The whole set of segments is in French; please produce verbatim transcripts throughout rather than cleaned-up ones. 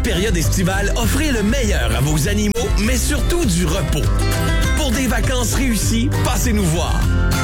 Période estivale, offrez le meilleur à vos animaux, mais surtout du repos. Pour des vacances réussies, passez-nous voir.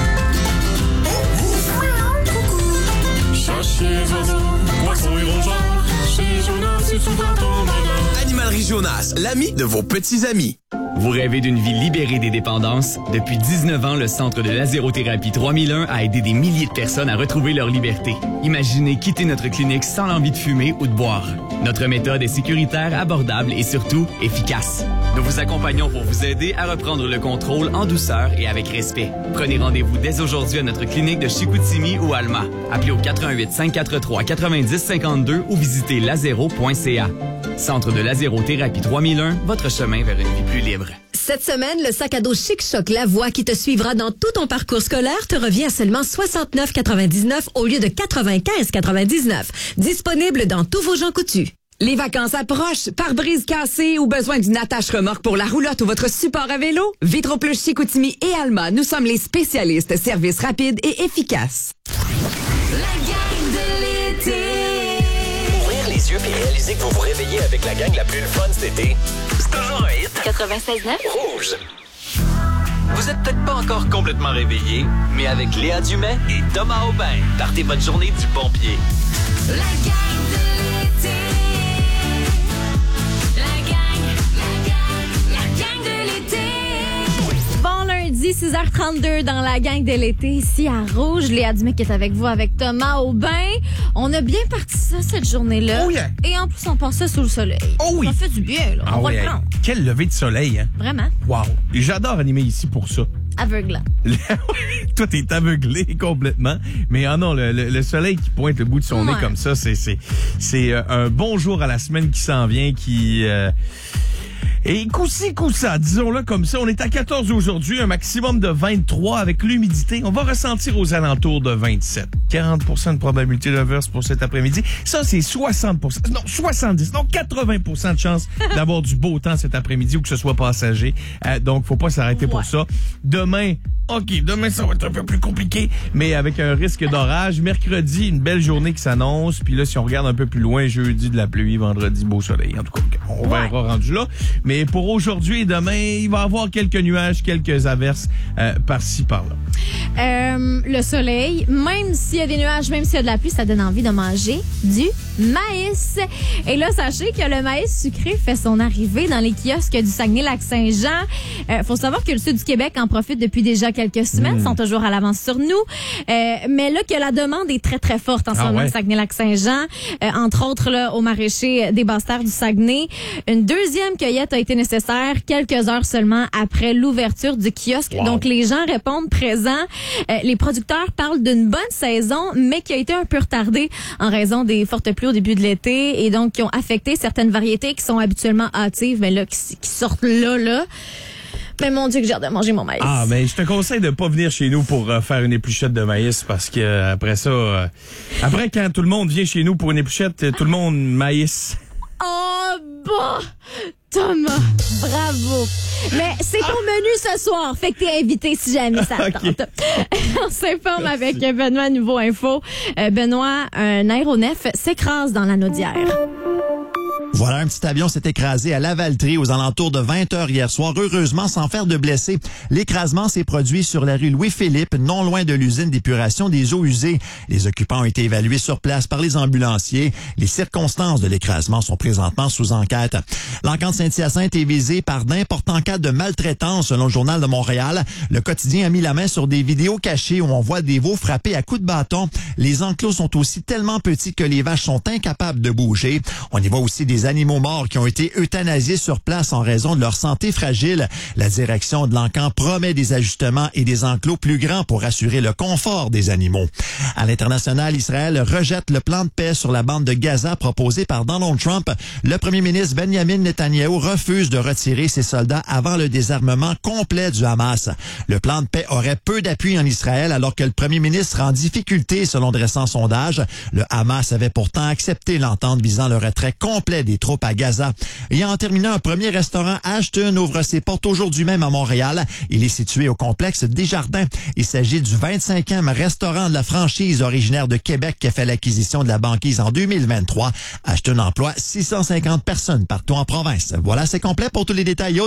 Animalerie Jonas, l'ami de vos petits amis. Vous rêvez d'une vie libérée des dépendances? Depuis dix-neuf ans, le Centre de lasérothérapie trois mille un a aidé des milliers de personnes à retrouver leur liberté. Imaginez quitter notre clinique sans l'envie de fumer ou de boire. Notre méthode est sécuritaire, abordable et surtout efficace. Nous vous accompagnons pour vous aider à reprendre le contrôle en douceur et avec respect. Prenez rendez-vous dès aujourd'hui à notre clinique de Chicoutimi ou Alma. Appelez au quatre un huit, cinq quatre trois, neuf zéro cinq deux ou visitez lasero point c a. Centre de lasérothérapie trois mille un, votre chemin vers une vie plus libre. Cette semaine, le sac à dos Chic Choc Lavoie qui te suivra dans tout ton parcours scolaire te revient à seulement soixante-neuf quatre-vingt-dix-neuf au lieu de quatre-vingt-quinze quatre-vingt-dix-neuf. Disponible dans tous vos Jean Coutu. Les vacances approchent. Pare-brise cassé ou besoin d'une attache remorque pour la roulotte ou votre support à vélo? Vitro-Plus Chicoutimi et Alma, nous sommes les spécialistes. Service rapide et efficace. La gang de l'été. Ouvrir les yeux et réaliser que vous vous réveillez avec la gang la plus fun cet été, c'est toujours un hit. quatre-vingt-seize neuf. Rouge. Vous êtes peut-être pas encore complètement réveillé, mais avec Léa Dumais et Thomas Aubin, partez votre journée du bon pied. La gang de l'été. La gang, la gang, la gang de l'été. Bon lundi, six heures trente-deux dans la gang de l'été, ici à Rouge. Léa Dumais qui est avec vous, avec Thomas Aubin. On a bien parti ça cette journée-là. Oh yeah. Et en plus, on passait sous le soleil. Oh oui. Ça fait du bien, là. Ah on va oui, le hey, prendre. quel lever de soleil, hein? Vraiment. Wow. Et j'adore animer ici pour ça. Aveuglant. Toi, t'es aveuglé complètement. Mais ah non, le, le, le soleil qui pointe le bout de son Ouais. nez comme ça, c'est c'est c'est euh, un bon jour à la semaine qui s'en vient, qui... Euh, Et coup-ci, coup-ça, disons-le comme ça, on est à quatorze aujourd'hui, un maximum de vingt-trois avec l'humidité. On va ressentir aux alentours de vingt-sept. quarante pour cent de probabilité d'averse pour cet après-midi. Ça, c'est soixante pour cent. Non, soixante-dix. Non, quatre-vingts pour cent de chance d'avoir du beau temps cet après-midi ou que ce soit passager. Euh, donc, faut pas s'arrêter Ouais. pour ça. Demain, OK, demain, ça va être un peu plus compliqué, mais avec un risque d'orage. Mercredi, une belle journée qui s'annonce. Puis là, si on regarde un peu plus loin, jeudi, de la pluie, vendredi, beau soleil. En tout cas, on Ouais. verra rendu là. Mais pour aujourd'hui et demain, il va y avoir quelques nuages, quelques averses euh, par-ci, par-là. Euh, le soleil, même s'il y a des nuages, même s'il y a de la pluie, ça donne envie de manger du maïs. Et là, sachez que le maïs sucré fait son arrivée dans les kiosques du Saguenay-Lac-Saint-Jean. Euh, faut savoir que le sud du Québec en profite depuis déjà quelques semaines, mmh. sont toujours à l'avance sur nous. Euh, mais là, que la demande est très, très forte en ce Ah moment ouais? au Saguenay-Lac-Saint-Jean, euh, entre autres là, au maraîcher des Basses-Terres du Saguenay. Une deuxième cueillette a été nécessaire quelques heures seulement après l'ouverture du kiosque. Wow. Donc, les gens répondent présents. Euh, les producteurs parlent d'une bonne saison, mais qui a été un peu retardée en raison des fortes pluies au début de l'été et donc qui ont affecté certaines variétés qui sont habituellement hâtives, mais là, qui, qui sortent là, là. Mais mon Dieu que j'ai hâte de manger mon maïs. Ah, mais je te conseille de pas venir chez nous pour euh, faire une épluchette de maïs parce que euh, après ça, euh, après quand tout le monde vient chez nous pour une épluchette, euh, tout le monde maïs. Oh, bah! Thomas, bravo. Mais c'est ton menu ce soir, fait que t'es invité si jamais ça te Ok. tente. On s'informe avec Benoît Nouveau Info. Euh, Benoît, un aéronef s'écrase dans la Naudière. Voilà, un petit avion s'est écrasé à Lavaltrie aux alentours de vingt heures hier soir, heureusement sans faire de blessés. L'écrasement s'est produit sur la rue Louis-Philippe, non loin de l'usine d'épuration des eaux usées. Les occupants ont été évalués sur place par les ambulanciers. Les circonstances de l'écrasement sont présentement sous enquête. L'encan de Saint-Hyacinthe est visé par d'importants cas de maltraitance, selon le Journal de Montréal. Le quotidien a mis la main sur des vidéos cachées où on voit des veaux frappés à coups de bâton. Les enclos sont aussi tellement petits que les vaches sont incapables de bouger. On y voit aussi des animaux morts qui ont été euthanasiés sur place en raison de leur santé fragile. La direction de l'encan promet des ajustements et des enclos plus grands pour assurer le confort des animaux. À l'international, Israël rejette le plan de paix sur la bande de Gaza proposé par Donald Trump. Le premier ministre Benjamin Netanyahu refuse de retirer ses soldats avant le désarmement complet du Hamas. Le plan de paix aurait peu d'appui en Israël alors que le premier ministre est en difficulté selon de récents sondages. Le Hamas avait pourtant accepté l'entente visant le retrait complet des des troupes à Gaza. Et en terminant, un premier restaurant Ashton ouvre ses portes aujourd'hui même à Montréal. Il est situé au complexe Desjardins. Il s'agit du vingt-cinquième restaurant de la franchise originaire de Québec qui a fait l'acquisition de la banquise en deux mille vingt-trois. Ashton emploie six cent cinquante personnes partout en province. Voilà, c'est complet pour tous les détails.